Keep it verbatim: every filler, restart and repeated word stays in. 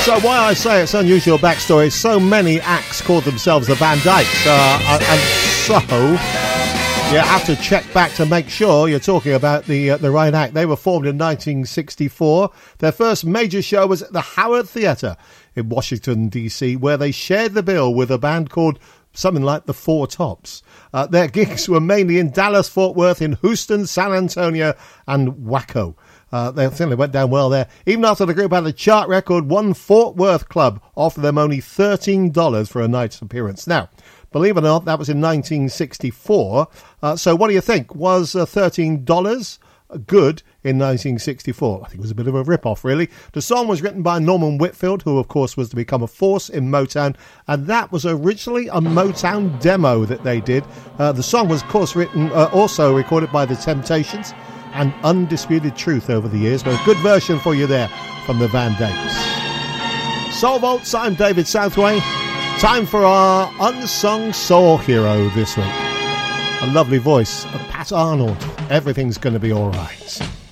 So why I say it's unusual backstory, so many acts called themselves the Van Dykes, uh, and so you have to check back to make sure you're talking about the uh, the right act. They were formed in nineteen sixty-four. Their first major show was at the Howard Theatre in Washington, D C, where they shared the bill with a band called something like the Four Tops. Uh, their gigs were mainly in Dallas, Fort Worth, in Houston, San Antonio, and Waco. Uh, they certainly went down well there. Even after the group had a chart record, one Fort Worth club offered them only thirteen dollars for a night's appearance. Now, believe it or not, that was in nineteen sixty-four. Uh, so what do you think? Was uh, thirteen dollars good in nineteen sixty-four? I think it was a bit of a rip-off, really. The song was written by Norman Whitfield, who, of course, was to become a force in Motown, and that was originally a Motown demo that they did. Uh, the song was, of course, written, uh, also recorded by The Temptations, and Undisputed Truth over the years, but a good version for you there from the Van Dykes. Soul Vaults, I'm David Southway. Time for our unsung soul hero this week. A lovely voice of Pat Arnold. Everything's going to be all right.